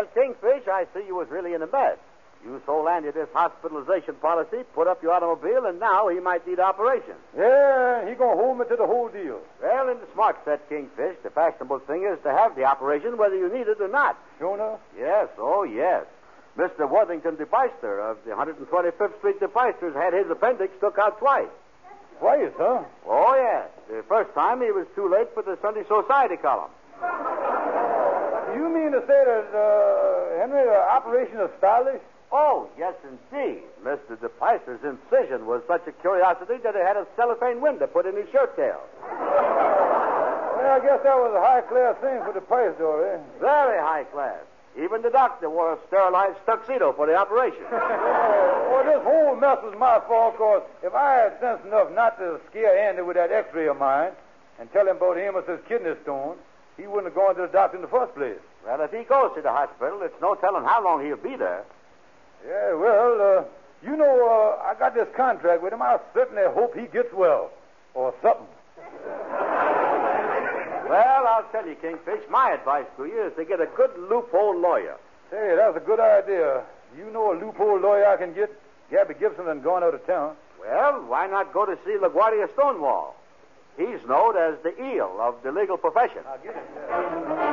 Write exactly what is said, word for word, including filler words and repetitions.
Well, Kingfish, I see you was really in a mess. You sold Andy this hospitalization policy, put up your automobile, and now he might need operation. Yeah, he gonna hold me to the whole deal. Well, in the smart set, Kingfish, the fashionable thing is to have the operation whether you need it or not. Sure enough? Yes, oh, yes. Mister Worthington DePeister of the one twenty-fifth Street DePeisters had his appendix took out twice. Twice, huh? Oh, yes. The first time he was too late for the Sunday Society column. You mean to say that, uh, Henry, the operation is stylish? Oh, yes, indeed. Mister DePeister's incision was such a curiosity that he had a cellophane window put in his shirt tail. Well, I guess that was a high-class thing for DePeister, eh? Very high class. Even the doctor wore a sterilized tuxedo for the operation. Oh, well, this whole mess was my fault, because if I had sense enough not to scare Andy with that x-ray of mine and tell him about Amos's kidney stone, he wouldn't have gone to the doctor in the first place. Well, if he goes to the hospital, it's no telling how long he'll be there. Yeah, well, uh, you know, uh, I got this contract with him. I certainly hope he gets well. Or something. Well, I'll tell you, Kingfish, my advice to you is to get a good loophole lawyer. Hey, that's a good idea. You know a loophole lawyer I can get? Gabby Gibson done gone out of town. Well, why not go to see LaGuardia Stonewall? He's known as the eel of the legal profession. I'll get it. Yeah.